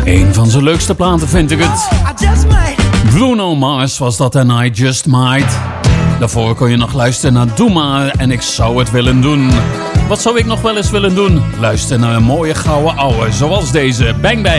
Een van zijn leukste platen vind ik het. Bruno Mars was dat en I Just Might. Daarvoor kon je nog luisteren naar Doe Maar en Ik Zou Het Willen Doen. Wat zou ik nog wel eens willen doen? Luister naar een mooie gouden ouwe zoals deze. Bang Bang.